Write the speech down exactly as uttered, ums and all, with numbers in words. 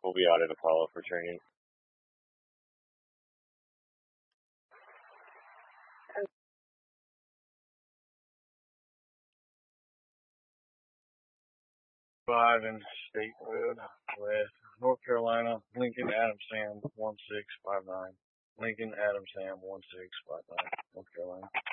We'll be out at Apollo for training. Five in State Road, West North Carolina, Lincoln Adam Sam one six five nine. Lincoln Adam Sam one six five nine, North Carolina.